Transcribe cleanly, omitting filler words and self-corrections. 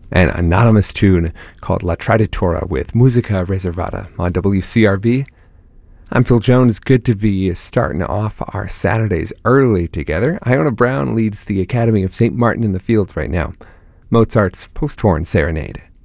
an anonymous tune called La Traditora with Musica Reservata on WCRB. I'm Phil Jones. Good to be starting off our Saturdays early together. Iona Brown leads the Academy of St. Martin in the Fields right now. Mozart's Post-Horn Serenade.